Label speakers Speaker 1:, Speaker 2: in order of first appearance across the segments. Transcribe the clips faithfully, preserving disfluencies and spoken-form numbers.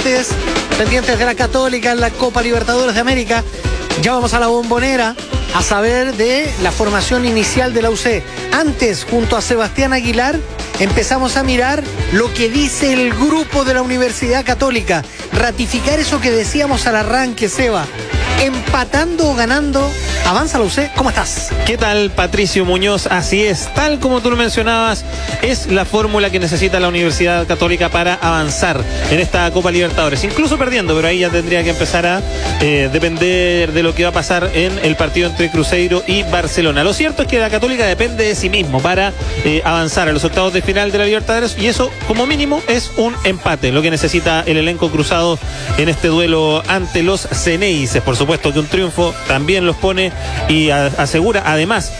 Speaker 1: pendientes, pendientes de la Católica en la Copa Libertadores de América. Ya vamos a la Bombonera a saber de la formación inicial de la U C. Antes, junto a Sebastián Aguilar, empezamos a mirar lo que dice el grupo de la Universidad Católica. Ratificar eso que decíamos al arranque, Seba. Empatando o ganando, avanza la U C. ¿Cómo estás?
Speaker 2: ¿Qué tal, Patricio Muñoz? Así es, tal como tú lo mencionabas, es la fórmula que necesita la Universidad Católica para avanzar en esta Copa Libertadores. Incluso perdiendo, pero ahí ya tendría que empezar a eh, depender de lo que va a pasar en el partido entre Cruzeiro y Barcelona. Lo cierto es que la Católica depende de sí mismo para eh, avanzar a los octavos de final de la Libertadores, y eso, como mínimo, es un empate, lo que necesita el elenco cruzado en este duelo ante los Ceneices. Por supuesto puesto que un triunfo también los pone y a, asegura además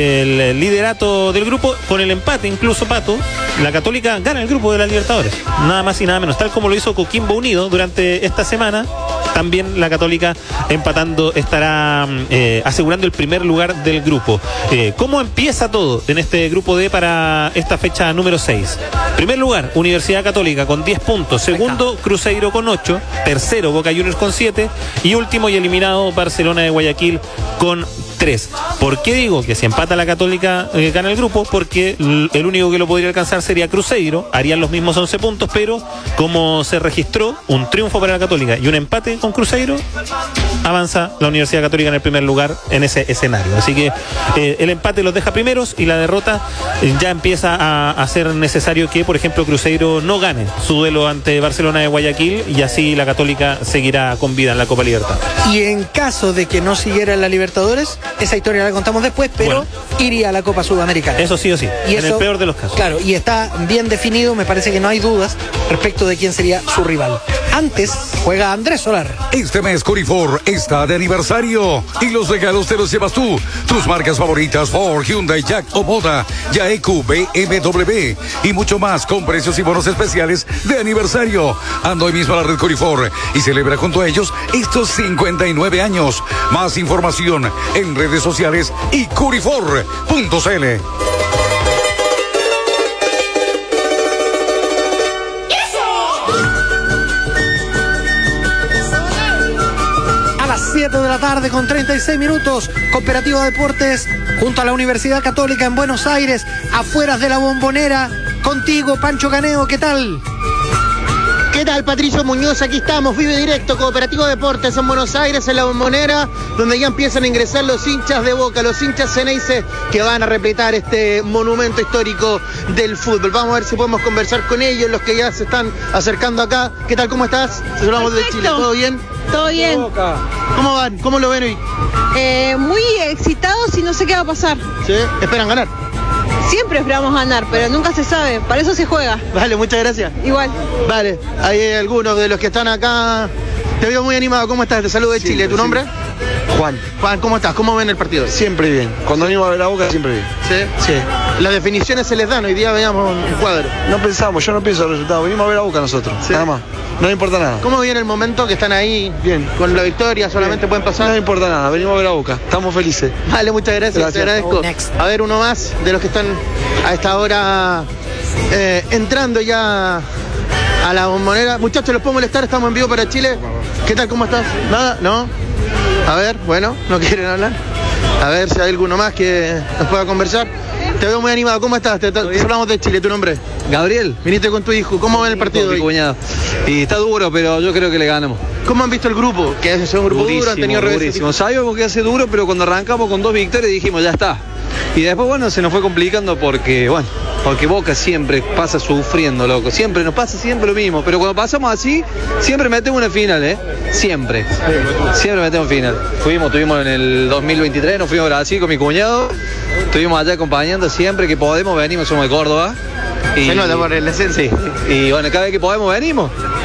Speaker 2: el liderato del grupo. Con el empate, incluso, Pato, la Católica gana el grupo de la Libertadores, nada más y nada menos, tal como lo hizo Coquimbo Unido durante esta semana. También la Católica, empatando, estará eh, asegurando el primer lugar del grupo. Eh, ¿Cómo empieza todo en este grupo D para esta fecha número seis? Primer lugar, Universidad Católica con diez puntos. Segundo, Cruzeiro con ocho. Tercero, Boca Juniors con siete. Y último y eliminado, Barcelona de Guayaquil con tres. ¿Por qué digo que si empata la Católica eh, gana el grupo? Porque el único que lo podría alcanzar sería Cruzeiro, harían los mismos once puntos, pero como se registró un triunfo para la Católica y un empate con Cruzeiro, avanza la Universidad Católica en el primer lugar en ese escenario. Así que eh, el empate los deja primeros y la derrota eh, ya empieza a, a ser necesario que, por ejemplo, Cruzeiro no gane su duelo ante Barcelona de Guayaquil, y así la Católica seguirá con vida en la Copa Libertadores.
Speaker 1: Y en caso de que no siguiera en la Libertadores, esa historia la contamos después, pero bueno, iría a la Copa Sudamericana.
Speaker 2: Eso sí o sí,
Speaker 1: y
Speaker 2: en
Speaker 1: eso,
Speaker 2: el peor de los casos.
Speaker 1: Claro, y está bien definido, me parece que no hay dudas respecto de quién sería su rival. Antes juega Andrés Solar.
Speaker 3: Este mes Corifor está de aniversario y los regalos te los llevas tú. Tus marcas favoritas: Ford, Hyundai, Jack o Moda, Yaeku, B M W y mucho más, con precios y bonos especiales de aniversario. Anda hoy mismo a la red Corifor y celebra junto a ellos estos cincuenta y nueve años. Más información en redes sociales y corifor punto c l.
Speaker 1: siete de la tarde con treinta y seis minutos. Cooperativa Deportes junto a la Universidad Católica en Buenos Aires, afueras de la Bombonera. Contigo, Pancho Caneo, ¿qué tal?
Speaker 4: ¿Qué tal, Patricio Muñoz? Aquí estamos, Vive Directo, Cooperativo Deportes en Buenos Aires, en la Bombonera, donde ya empiezan a ingresar los hinchas de Boca, los hinchas ceneices que van a repletar este monumento histórico del fútbol. Vamos a ver si podemos conversar con ellos, los que ya se están acercando acá. ¿Qué tal, cómo estás? Te hablamos de Chile, ¿todo bien?
Speaker 5: Todo bien.
Speaker 4: ¿Cómo van? ¿Cómo lo ven hoy?
Speaker 5: Eh, muy excitados y no sé qué va a pasar.
Speaker 4: ¿Sí? ¿Esperan ganar?
Speaker 5: Siempre esperamos ganar, pero nunca se sabe, para eso se juega.
Speaker 4: Vale, muchas gracias.
Speaker 5: Igual.
Speaker 4: Vale, hay algunos de los que están acá. Te veo muy animado, ¿cómo estás? Te saludo de Chile. ¿Tu nombre?
Speaker 6: Juan.
Speaker 4: Juan, ¿cómo estás? ¿Cómo ven el partido?
Speaker 6: Siempre bien. Cuando venimos a ver la Boca, siempre bien.
Speaker 4: ¿Sí? Sí. Las definiciones se les dan, hoy día veamos un cuadro.
Speaker 6: No pensamos, yo no pienso el resultado. Venimos a ver la Boca nosotros, ¿sí? Nada más. No me importa nada.
Speaker 4: ¿Cómo viene el momento que están ahí?
Speaker 6: Bien.
Speaker 4: Con la victoria solamente bien. Pueden pasar.
Speaker 6: No me importa nada, venimos a ver la Boca. Estamos felices.
Speaker 4: Vale, muchas gracias.
Speaker 6: Gracias.
Speaker 4: Te agradezco. Next. A ver, uno más de los que están a esta hora eh, entrando ya a la Bombonera. Muchachos, ¿los puedo molestar? Estamos en vivo para Chile. ¿Qué tal? ¿Cómo estás? ¿Nada? ¿No? A ver, bueno, no quieren hablar. A ver si hay alguno más que nos pueda conversar. Te veo muy animado. ¿Cómo estás? Te, te hablamos de Chile. ¿Tu nombre?
Speaker 7: Gabriel.
Speaker 4: Viniste con tu hijo. ¿Cómo ven el partido hoy?
Speaker 7: Cuñado. Y está duro, pero yo creo que le ganamos.
Speaker 4: ¿Cómo han visto el grupo? Que es un grupo
Speaker 7: durísimo,
Speaker 4: duro, han tenido
Speaker 7: durísimo. Sabíamos que hace duro, pero cuando arrancamos con dos victorias dijimos, ya está. Y después, bueno, se nos fue complicando porque, bueno, porque Boca siempre pasa sufriendo, loco. Siempre, nos pasa siempre lo mismo. Pero cuando pasamos así, siempre metemos una final, ¿eh? Siempre. Siempre metemos final. Fuimos, tuvimos en el dos mil veintitrés, nos fuimos a Brasil con mi cuñado. Estuvimos allá acompañando siempre que podemos, venimos, somos de Córdoba.
Speaker 4: Y, se nota por la esencia.
Speaker 7: Sí. Y bueno, cada vez que podemos venimos.